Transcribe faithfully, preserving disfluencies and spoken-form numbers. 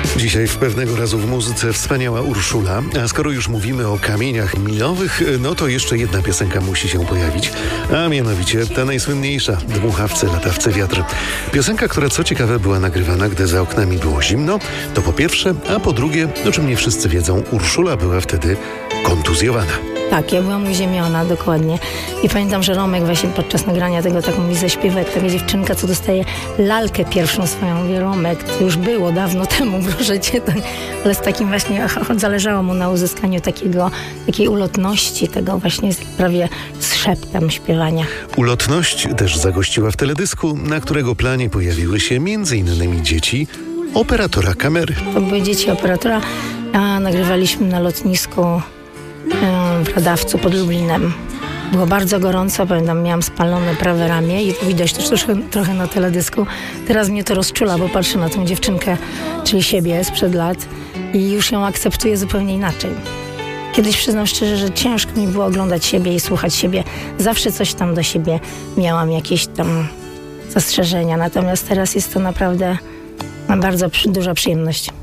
Dzisiaj w Pewnego razu w muzyce wspaniała Urszula, a skoro już mówimy o kamieniach milowych, no to jeszcze jedna piosenka musi się pojawić, a mianowicie ta najsłynniejsza, Dmuchawce, latawce, wiatr. Piosenka, która co ciekawe była nagrywana, gdy za oknami było zimno, to po pierwsze, a po drugie, o czym nie wszyscy wiedzą, Urszula była wtedy kontuzjowana. Tak, ja byłam uziemiona, dokładnie. I pamiętam, że Romek właśnie podczas nagrania tego tak mówi, zaśpiewa jak taka dziewczynka, co dostaje lalkę pierwszą swoją. Mówię, Romek, to już było dawno temu, proszę cię. Tak. Ale z takim właśnie, zależało mu na uzyskaniu takiego, takiej ulotności, tego właśnie prawie z szeptem śpiewania. Ulotność też zagościła w teledysku, na którego planie pojawiły się między innymi dzieci operatora kamery. To były dzieci operatora, a nagrywaliśmy na lotnisku w Radawcu pod Lublinem. Było bardzo gorąco, pamiętam, miałam spalone prawe ramię i widać też troszkę, trochę na teledysku. Teraz mnie to rozczula, bo patrzę na tą dziewczynkę, czyli siebie sprzed lat i już ją akceptuję zupełnie inaczej. Kiedyś przyznam szczerze, że ciężko mi było oglądać siebie i słuchać siebie. Zawsze coś tam do siebie miałam, jakieś tam zastrzeżenia, natomiast teraz jest to naprawdę bardzo duża przyjemność.